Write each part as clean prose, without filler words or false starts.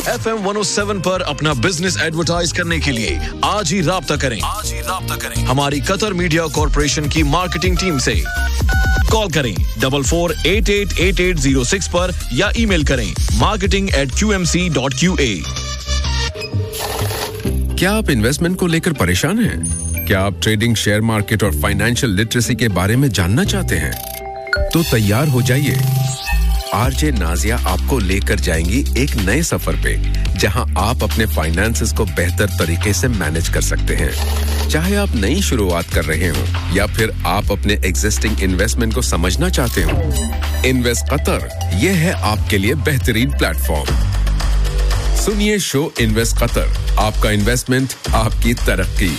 FM 107 पर अपना business advertise करने के लिए आज ही राब्ता करें हमारी कतर मीडिया कॉर्पोरेशन की मार्केटिंग टीम से। कॉल करें 44888806 पर या ईमेल करें marketing@qmc.qa। क्या आप इन्वेस्टमेंट को लेकर परेशान हैं? क्या आप ट्रेडिंग, शेयर मार्केट और फाइनेंशियल लिटरेसी के बारे में जानना चाहते हैं? तो तैयार हो जाइए। आरजे नाजिया आपको लेकर जाएंगी एक नए सफर पे, जहां आप अपने फाइनेंसेस को बेहतर तरीके से मैनेज कर सकते हैं। चाहे आप नई शुरुआत कर रहे हो या फिर आप अपने एग्जिस्टिंग इन्वेस्टमेंट को समझना चाहते हो, इन्वेस्ट कतर ये है आपके लिए बेहतरीन प्लेटफॉर्म। सुनिए शो इन्वेस्ट कतर, आपका इन्वेस्टमेंट, आपकी तरक्की।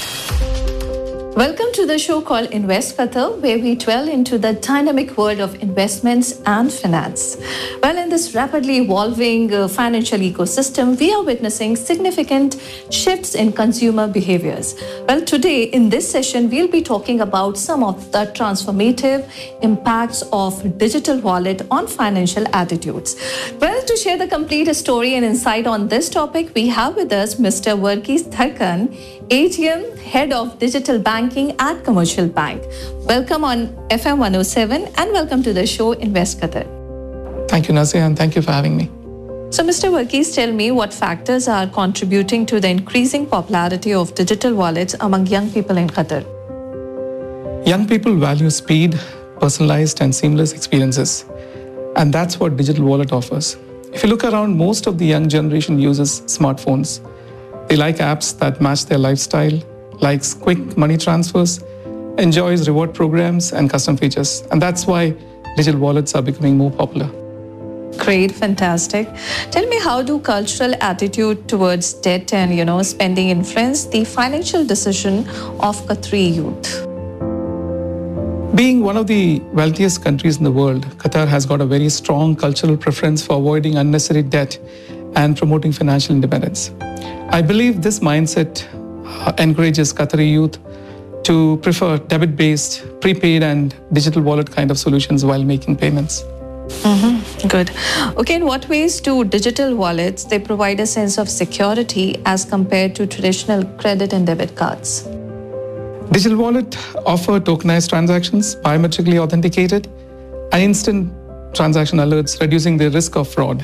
Welcome to the show called Invest Qatar, where we dwell into the dynamic world of investments and finance. Well, in this rapidly evolving financial ecosystem, we are witnessing significant shifts in consumer behaviors. Well, today in this session, we'll be talking about some of the transformative impacts of digital wallet on financial attitudes. Well, to share the complete story and insight on this topic, we have with us Mr. Verghese Tharkan, AGM, Head of Digital Banking at Commercial Bank. Welcome on FM 107 and welcome to the show Invest Qatar. Thank you, Nazia, and thank you for having me. So, Mr. Verghese, tell me what factors are contributing to the increasing popularity of digital wallets among young people in Qatar? Young people value speed, personalized and seamless experiences, and that's what digital wallet offers. If you look around, most of the young generation uses smartphones. They like apps that match their lifestyle, likes quick money transfers, enjoys reward programs and custom features. And that's why digital wallets are becoming more popular. Great, fantastic. Tell me, how do cultural attitude towards debt and, spending influence the financial decision of Qatari youth? Being one of the wealthiest countries in the world, Qatar has got a very strong cultural preference for avoiding unnecessary debt and promoting financial independence. I believe this mindset encourages Qatari youth to prefer debit-based, prepaid and digital wallet kind of solutions while making payments. Good. Okay, in what ways do digital wallets, they provide a sense of security as compared to traditional credit and debit cards? Digital wallet offer tokenized transactions, biometrically authenticated, and instant transaction alerts, reducing the risk of fraud.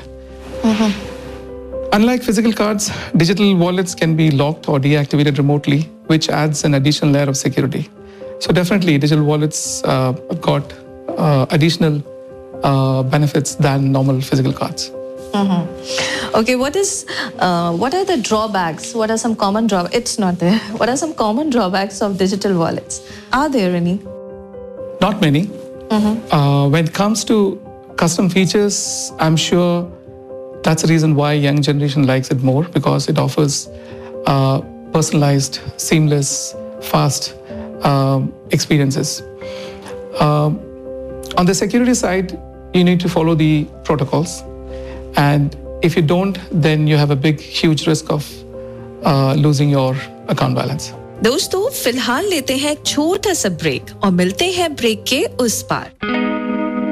Unlike physical cards, digital wallets can be locked or deactivated remotely, which adds an additional layer of security. So definitely, digital wallets got additional benefits than normal physical cards. Okay, what are the drawbacks? What are some common drawbacks? It's not there. What are some common drawbacks of digital wallets? Are there any? Not many. When it comes to custom features, I'm sure that's the reason why young generation likes it more, because it offers personalized, seamless, fast experiences. On the security side, you need to follow the protocols. And if you don't, then you have a huge risk of losing your account balance. दोस्तों, फिलहाल लेते हैं एक छोटा सा break और मिलते हैं ब्रेक के उस पार।